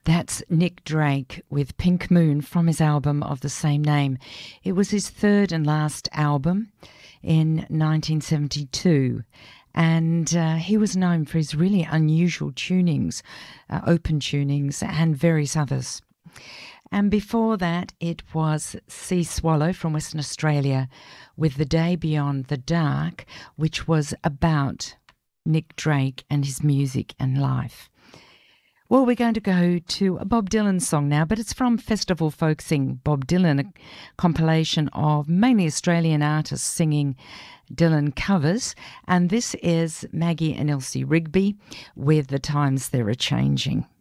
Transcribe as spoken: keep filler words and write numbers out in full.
That's Nick Drake with Pink Moon from his album of the same name. It was his third and last album in nineteen seventy-two, and uh, he was known for his really unusual tunings, uh, open tunings, and various others. And before that, it was Sea Swallow from Western Australia with The Day Beyond the Dark, which was about Nick Drake and his music and life. Well, we're going to go to a Bob Dylan song now, but it's from Festival Folk Sing Bob Dylan, a compilation of mainly Australian artists singing Dylan covers. And this is Maggie and Elsie Rigby with The Times They're A-Changing.